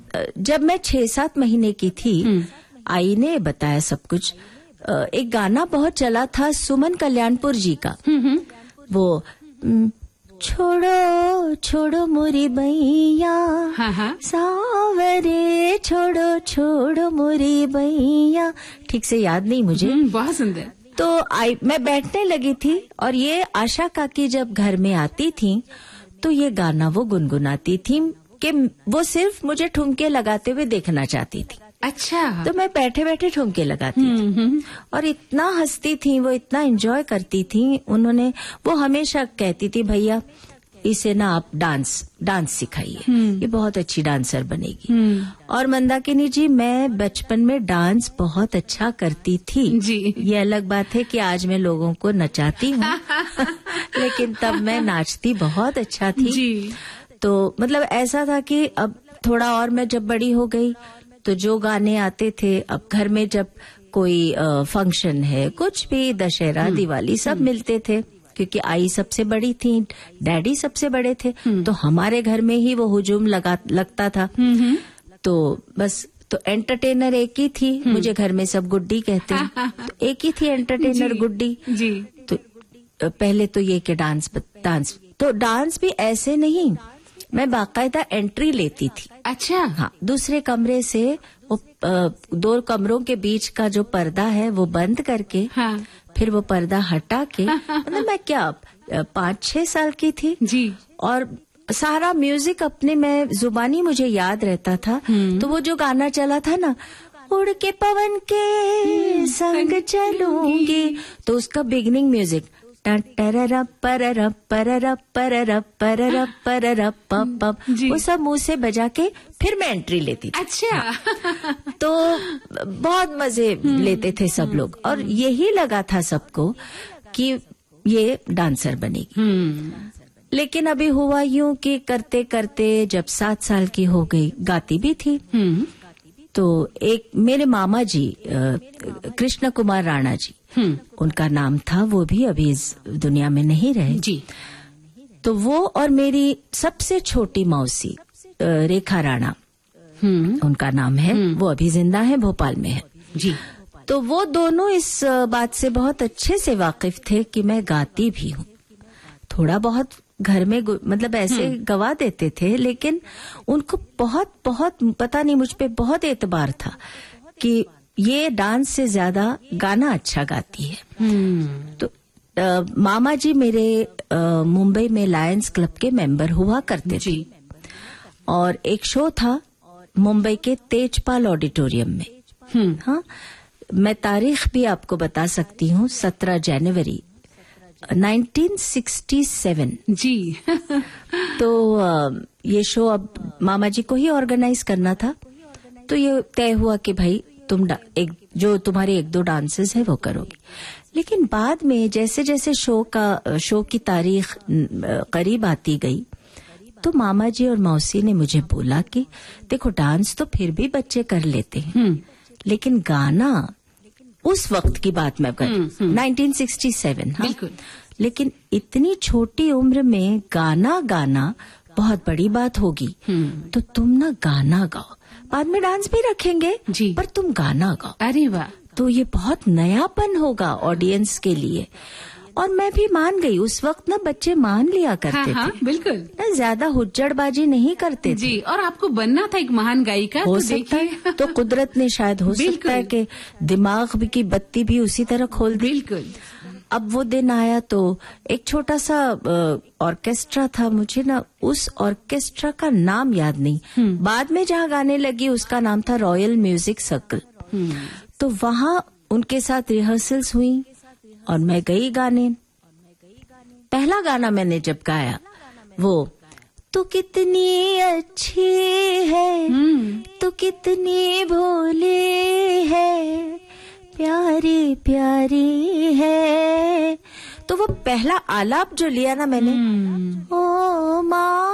जब मैं 6-7 महीने की थी, आई ने बताया सब कुछ। एक गाना बहुत चला था सुमन कल्याणपुर जी का, वो छोड़ो छोड़ो मोरी बैया, सावरे छोड़ो छोड़ो मोरी बैया, ठीक से याद नहीं मुझे। बहुत सुंदर। तो मैं बैठने लगी थी और ये आशा काकी जब घर में आती थी तो ये गाना वो गुनगुनाती थी कि वो सिर्फ मुझे ठुमके लगाते हुए देखना चाहती थी। अच्छा। तो मैं बैठे बैठे ठुमके लगाती थी और इतना हंसती थी वो, इतना एंजॉय करती थी। वो हमेशा कहती थी भैया इसे ना आप डांस सिखाइए, ये बहुत अच्छी डांसर बनेगी। और मंदाकिनी जी, मैं बचपन में डांस बहुत अच्छा करती थी जी। ये अलग बात है कि आज मैं लोगों को नचाती हूँ लेकिन तब मैं नाचती बहुत अच्छा थी जी। तो मतलब ऐसा था कि अब थोड़ा और मैं जब बड़ी हो गई तो जो गाने आते थे, अब घर में जब कोई फंक्शन है, कुछ भी, दशहरा दिवाली, सब मिलते थे क्योंकि आई सबसे बड़ी थी, डैडी सबसे बड़े थे, तो हमारे घर में ही वो हुजूम लगता था। तो बस, तो एंटरटेनर एक ही थी, मुझे घर में सब गुड्डी कहते हैं, तो एक ही थी एंटरटेनर गुड्डी जी। तो पहले तो ये कि डांस तो डांस भी ऐसे नहीं, मैं बाकायदा एंट्री लेती थी। अच्छा। हाँ, दूसरे कमरे से वो 2 कमरों के बीच का जो पर्दा है वो बंद करके, हाँ। फिर वो पर्दा हटा के, मतलब मैं क्या 5-6 साल की थी जी, और सारा म्यूजिक अपने में जुबानी मुझे याद रहता था। तो वो जो गाना चला था ना, उड़ के पवन के संग चलूंगी, तो उसका बिगनिंग म्यूजिक वो सब मुंह से बजा के फिर मैं एंट्री लेती थी। अच्छा। तो बहुत मजे लेते थे सब लोग, और यही लगा था सबको कि ये डांसर बनेगी। लेकिन अभी हुआ यूं कि करते करते जब 7 साल की हो गई, गाती भी थी। तो एक मेरे मामा जी कृष्ण कुमार राणा जी, उनका नाम था, वो भी अभी इस दुनिया में नहीं रहे जी। तो वो और मेरी सबसे छोटी मौसी रेखा राणा, उनका नाम है, वो अभी जिंदा है, भोपाल में है जी। तो वो दोनों इस बात से बहुत अच्छे से वाकिफ थे कि मैं गाती भी हूँ। थोड़ा बहुत घर में मतलब ऐसे गवा देते थे, लेकिन उनको बहुत पता नहीं, मुझ पे बहुत एतबार था कि ये डांस से ज्यादा गाना अच्छा गाती है। तो मामा जी मेरे मुंबई में लायंस क्लब के मेंबर हुआ करते थे, और एक शो था मुंबई के तेजपाल ऑडिटोरियम में। हाँ, मैं तारीख भी आपको बता सकती हूँ, 17 जनवरी 1967 जी। तो ये शो अब मामा जी को ही ऑर्गेनाइज करना था, तो ये तय हुआ कि भाई तुम जो तुम्हारे 1-2 डांसेस है वो करोगी। लेकिन बाद में जैसे जैसे शो की तारीख करीब आती गई, तो मामा जी और मौसी ने मुझे बोला कि देखो, डांस तो फिर भी बच्चे कर लेते हैं, लेकिन गाना, उस वक्त की बात मैं कर 1967, हाँ, लेकिन इतनी छोटी उम्र में गाना बहुत बड़ी बात होगी, तो तुम ना गाना गाओ, बाद में डांस भी रखेंगे जी, पर तुम गाना गाओ। अरे वाह। तो ये बहुत नयापन होगा ऑडियंस के लिए, और मैं भी मान गई। उस वक्त ना बच्चे मान लिया करते थे, बिल्कुल, ज्यादा हुज्जड़बाजी नहीं करते जी। और आपको बनना था एक महान गायिका, हो सकता है तो कुदरत ने शायद हो सकता है कि दिमाग की बत्ती भी उसी तरह खोल दी। बिल्कुल। अब वो दिन आया तो एक छोटा सा ऑर्केस्ट्रा था, मुझे ना उस ऑर्केस्ट्रा का नाम याद नहीं, बाद में जहाँ गाने लगी उसका नाम था रॉयल म्यूजिक सर्कल। तो वहाँ उनके साथ रिहर्सल्स हुई और मैं गई गाने। पहला गाना मैंने जब गाया वो तू कितनी अच्छी है, तू कितनी भोली है, प्यारी प्यारी है, तो वो पहला आलाप जो लिया ना मैंने, ओ माँ,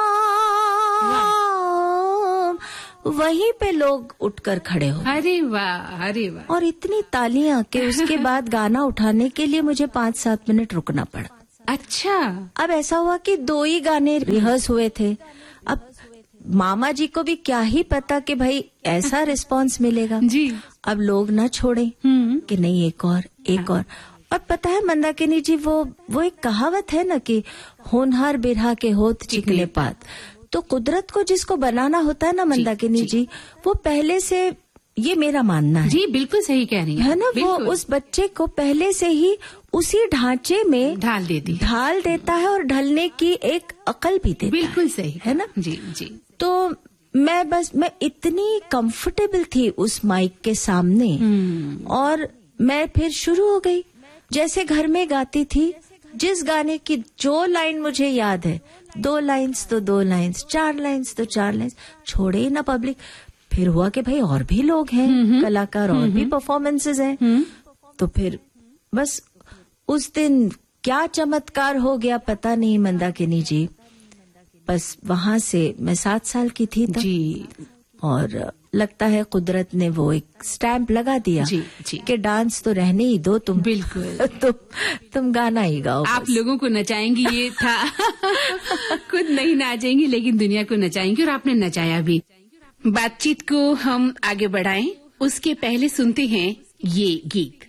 वहीं पे लोग उठकर खड़े हो। अरे वाह, अरे वाह। और इतनी तालियां कि उसके बाद गाना उठाने के लिए मुझे 5-7 मिनट रुकना पड़ा। अच्छा। अब ऐसा हुआ कि 2 ही गाने रिहर्स हुए थे। अब मामा जी को भी क्या ही पता कि भाई ऐसा रिस्पांस मिलेगा। जी। अब लोग ना छोड़े कि नहीं एक और और पता है मंदाकिनी जी, वो एक कहावत है ना कि होनहार बिरहा के होत चिकने पात। तो कुदरत को जिसको बनाना होता है ना मंदाकिनी जी, वो पहले से, ये मेरा मानना है। जी बिल्कुल सही कह रही है ना, वो उस बच्चे को पहले से ही उसी ढांचे में ढाल देता है और ढलने की एक अकल भी देता है। बिल्कुल सही है ना। जी जी। तो मैं इतनी कंफर्टेबल थी उस माइक के सामने और मैं फिर शुरू हो गई, जैसे घर में गाती थी, जिस गाने की जो लाइन मुझे याद है, 2 लाइन्स तो 2 लाइन्स, 4 लाइन्स तो 4 लाइन्स, छोड़े ही ना पब्लिक। फिर हुआ कि भाई और भी लोग हैं कलाकार, और भी परफॉर्मेंसेस हैं। तो फिर बस उस दिन क्या चमत्कार हो गया पता नहीं मंदाकिनी जी। बस वहां से मैं 7 साल की थी तब जी। और लगता है कुदरत ने वो एक स्टैंप लगा दिया जी, जी। कि डांस तो रहने ही दो तुम, बिल्कुल तुम गाना ही गाओ। आप लोगों को नचाएंगी ये था। खुद नहीं नाचेंगी लेकिन दुनिया को नचाएंगी, और आपने नचाया भी। बातचीत को हम आगे बढ़ाएं उसके पहले सुनते हैं ये गीत।